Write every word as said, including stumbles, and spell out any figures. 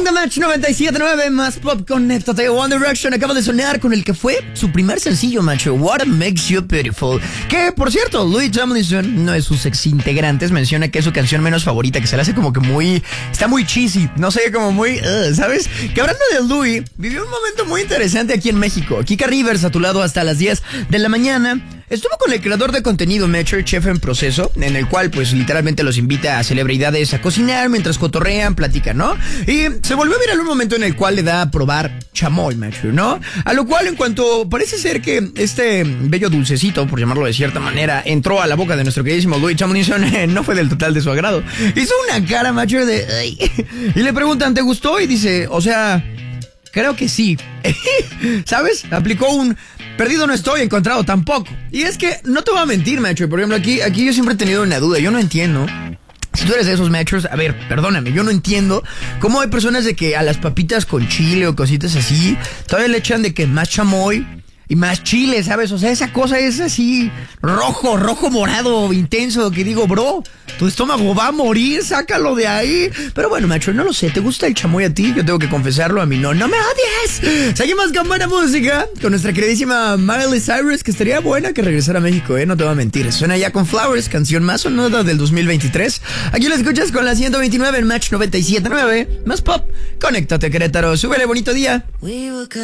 Ponga Match noventa y siete punto nueve más pop, conéctate. One Direction acaba de sonar con el que fue su primer sencillo, macho, What Makes You Beautiful. Que, por cierto, Louis Tomlinson, uno de sus ex integrantes, menciona que es su canción menos favorita, que se le hace como que muy... está muy cheesy, no sé, como muy... Uh, ¿sabes? Que hablando de Louis, vivió un momento muy interesante aquí en México. Kika Rivers, a tu lado hasta las diez de la mañana, estuvo con el creador de contenido Mecher, Chef en Proceso, en el cual pues literalmente los invita a celebridades a cocinar mientras cotorrean, platican, ¿no? Y se volvió viral un momento en el cual le da a probar chamoy, Mecher, ¿no? A lo cual, en cuanto parece ser que este bello dulcecito, por llamarlo de cierta manera, entró a la boca de nuestro queridísimo Louis Tomlinson, eh, no fue del total de su agrado. Hizo una cara, Mecher, de... Ay. Y le preguntan, ¿te gustó? Y dice, o sea... creo que sí. ¿Sabes? Aplicó un perdido no estoy, encontrado tampoco. Y es que no te voy a mentir, macho. Por ejemplo, aquí, aquí yo siempre he tenido una duda. Yo no entiendo. Si tú eres de esos machos, a ver, perdóname, yo no entiendo cómo hay personas de que a las papitas con chile o cositas así, todavía le echan de que más chamoy y más chile, ¿sabes? O sea, esa cosa es así, rojo, rojo morado, intenso, que digo, bro, tu estómago va a morir, sácalo de ahí. Pero bueno, macho, no lo sé, ¿te gusta el chamoy a ti? Yo tengo que confesarlo, a mí no, no me odies. Seguimos con buena música, con nuestra queridísima Miley Cyrus, que estaría buena que regresara a México, ¿eh? No te voy a mentir. Suena ya con Flowers, canción más sonada del dos mil veintitrés. Aquí la escuchas con la ciento veintinueve en Match noventa y siete punto nueve. Más pop, conéctate, Querétaro, súbele, bonito día.